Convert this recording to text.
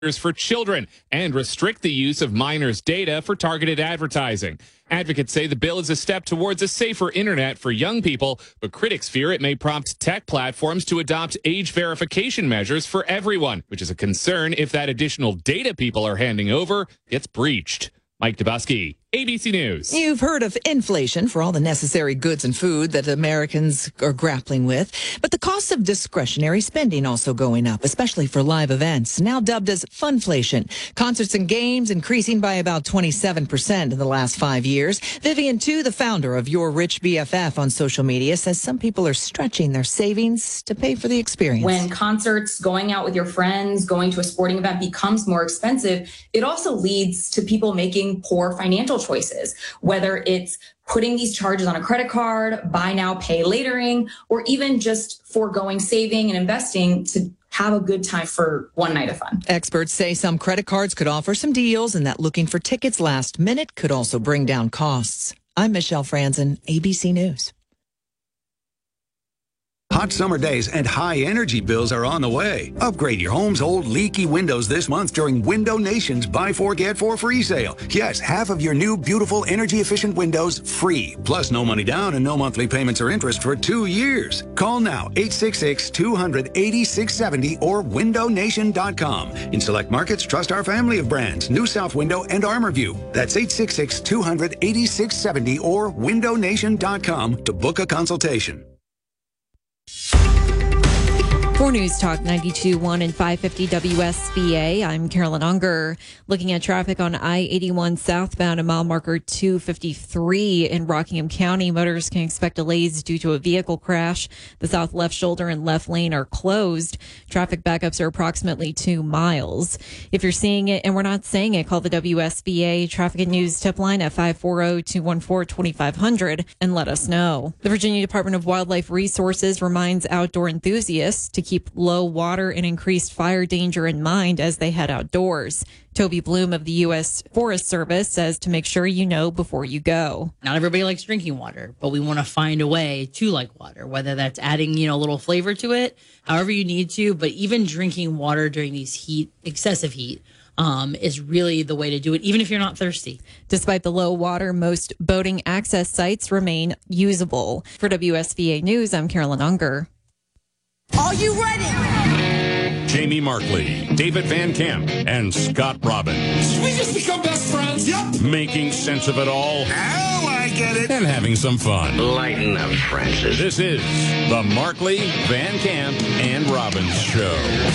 for children and restrict the use of minors' data for targeted advertising. Advocates say the bill is a step towards a safer internet for young people, but critics fear it may prompt tech platforms to adopt age verification measures for everyone, which is a concern if that additional data people are handing over gets breached. Mike Dubusky, ABC News. You've heard of inflation for all the necessary goods and food that Americans are grappling with. But the cost of discretionary spending also going up, especially for live events, now dubbed as funflation. Concerts and games increasing by about 27% in the last 5 years. Vivian Tu, the founder of Your Rich BFF on social media, says some people are stretching their savings to pay for the experience. When concerts, going out with your friends, going to a sporting event becomes more expensive, it also leads to people making poor financial choices, whether it's putting these charges on a credit card, buy now, pay latering, or even just foregoing saving and investing to have a good time for one night of fun. Experts say some credit cards could offer some deals and that looking for tickets last minute could also bring down costs. I'm Michelle Franzen, ABC News. Hot summer days and high energy bills are on the way. Upgrade your home's old leaky windows this month during Window Nation's Buy 4 Get 4 free sale. Yes, half of your new beautiful energy efficient windows free. Plus no money down and no monthly payments or interest for 2 years. Call now 866-200-8670 or windownation.com. In select markets, trust our family of brands, New South Window and ArmorView. That's 866-200-8670 or windownation.com to book a consultation. For News Talk 92.1 and 550 WSBA, I'm Carolyn Unger. Looking at traffic on I-81 southbound at mile marker 253 in Rockingham County. Motorists can expect delays due to a vehicle crash. The south left shoulder and left lane are closed. Traffic backups are approximately 2 miles. If you're seeing it and we're not saying it, call the WSBA Traffic and News tip line at 540-214-2500 and let us know. The Virginia Department of Wildlife Resources reminds outdoor enthusiasts to keep low water and increased fire danger in mind as they head outdoors. Toby Bloom of the U.S. Forest Service says to make sure you know before you go. Not everybody likes drinking water, but we want to find a way to like water, whether that's adding, a little flavor to it, however you need to. But even drinking water during these excessive heat, is really the way to do it, even if you're not thirsty. Despite the low water, most boating access sites remain usable. For WSVA News, I'm Carolyn Unger. Are you ready? Jamie Markley, David Van Camp, and Scott Robbins. We just become best friends. Yep. Making sense of it all. Now I get it. And having some fun. Lighten up, Francis. This is the Markley, Van Camp, and Robbins Show.